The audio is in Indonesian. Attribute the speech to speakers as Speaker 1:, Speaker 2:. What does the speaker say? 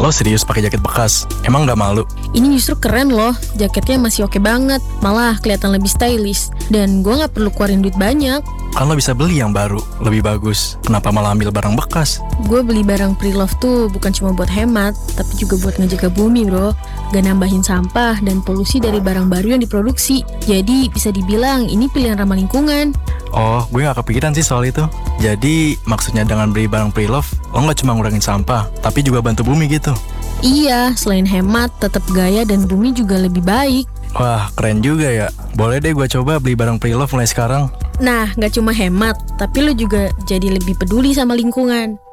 Speaker 1: Lo serius pakai jaket bekas? Emang nggak malu?
Speaker 2: Ini justru keren loh, jaketnya masih oke banget, malah kelihatan lebih stylish. Dan gue nggak perlu keluarin duit banyak.
Speaker 1: Kan lo bisa beli yang baru, lebih bagus. Kenapa malah ambil barang bekas?
Speaker 2: Gue beli barang pre-love tuh bukan cuma buat hemat, tapi juga buat ngejaga bumi bro. Gak nambahin sampah dan polusi dari barang baru yang diproduksi. Jadi bisa dibilang ini pilihan ramah lingkungan.
Speaker 1: Oh, gue gak kepikiran sih soal itu. Jadi, maksudnya dengan beli barang pre-love, lo gak cuma ngurangin sampah, tapi juga bantu bumi gitu.
Speaker 2: Iya, selain hemat, tetap gaya dan bumi juga lebih baik.
Speaker 1: Wah, keren juga ya. Boleh deh gue coba beli barang pre-love mulai sekarang.
Speaker 2: Nah, gak cuma hemat, tapi lo juga jadi lebih peduli sama lingkungan.